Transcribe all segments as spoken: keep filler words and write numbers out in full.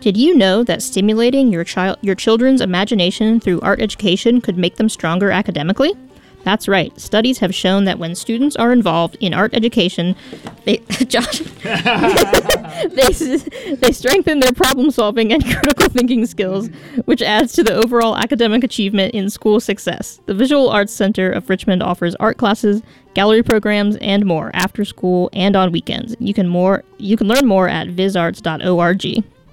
Did you know that stimulating your child, your children's imagination through art education could make them stronger academically? That's right. Studies have shown that when students are involved in art education, they Josh, they, they strengthen their problem-solving and critical thinking skills, which adds to the overall academic achievement in school success. The Visual Arts Center of Richmond offers art classes, gallery programs, and more after school and on weekends. You can more you can learn more at viz arts dot org.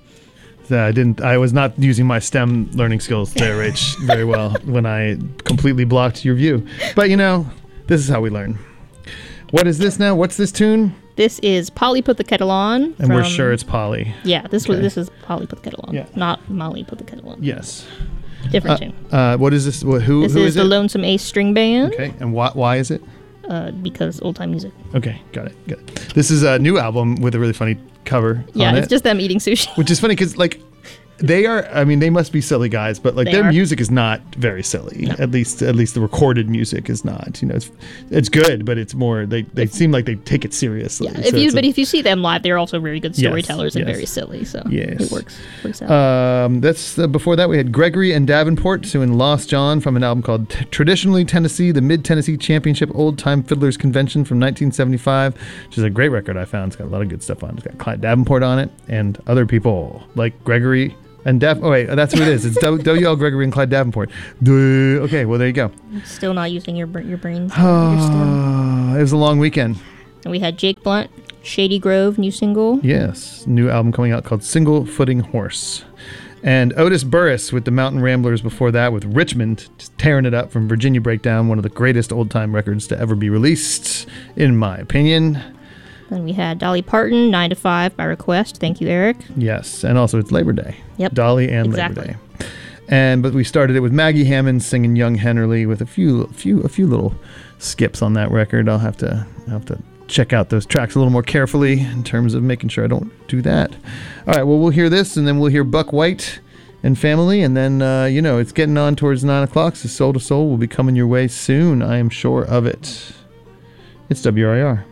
I didn't. I was not using my STEM learning skills there, Rach, very well when I completely blocked your view. But you know, this is how we learn. What is this now? What's this tune? This is Polly Put the Kettle On. And from, we're sure it's Polly. Yeah, this okay. was this is Polly Put the Kettle On. Yeah. Not Molly Put the Kettle On. Yes. Different uh, tune. Uh, what is this? Who? This who is, is the it? Lonesome Ace String Band. Okay, and why? Why is it? Uh, because old time music. Okay, got it. Got it. This is a new album with a really funny cover. Yeah, on it's it, just them eating sushi. which is funny because like. They are. I mean, they must be silly guys, but like They their are. music is not very silly. No. At least, at least the recorded music is not. You know, it's it's good, but it's more. They they If- seem like they take it seriously. Yeah, so if you it's but a- if you see them live, they're also very good Yes, storytellers and yes. very silly. So Yes. it works. Works out. Um, that's uh, before that we had Gregory and Davenport doing Lost John from an album called T- Traditionally Tennessee, the Mid Tennessee Championship Old Time Fiddlers Convention from nineteen seventy-five, which is a great record I found. It's got a lot of good stuff on it. It's got Clyde Davenport on it and other people like Gregory and Dav. Oh wait, that's who it is. It's W. W L Gregory and Clyde Davenport. Duh. Okay, well there you go. Still not using your br- your brains. Oh, it was a long weekend. And we had Jake Blunt, Shady Grove, new single. Yes, new album coming out called Single Footing Horse. And Otis Burris with the Mountain Ramblers before that with Richmond, just tearing it up from Virginia Breakdown, one of the greatest old-time records to ever be released, in my opinion. Then we had Dolly Parton, nine to five by request. Thank you, Eric. Yes, and also it's Labor Day. Yep, Dolly and exactly. Labor Day. And but we started it with Maggie Hammond singing Young Hennerly with a few few a few little skips on that record. I'll have to I'll have to check out those tracks a little more carefully in terms of making sure I don't do that. All right, well, we'll hear this, and then we'll hear Buck White and Family, and then, uh, you know, it's getting on towards nine o'clock, so Soul to Soul will be coming your way soon. I am sure of it. It's W R I R.